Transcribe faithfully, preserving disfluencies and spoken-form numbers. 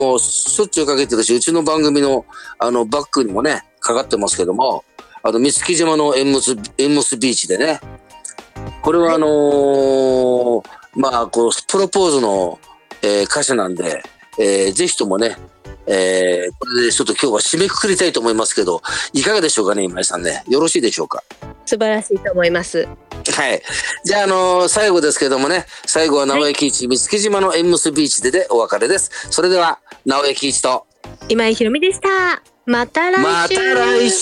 もうしょっちゅうかけてるし、うちの番組のあのバックにもねかかってますけども、あの三月島の縁結縁結ビーチでね、これはあのー、まあこうプロポーズの、えー、歌詞なんで、えー、ぜひともね、えー、これでちょっと今日は締めくくりたいと思いますけど、いかがでしょうかね、今井さんね、よろしいでしょうか。 素晴らしいと思います。 はい。じゃあ、あのー、最後ですけどもね、最後は直江喜一、三月島の縁結ビーチででお別れです。それでは直江喜一と今井ひろみでした。また来週。 また来週。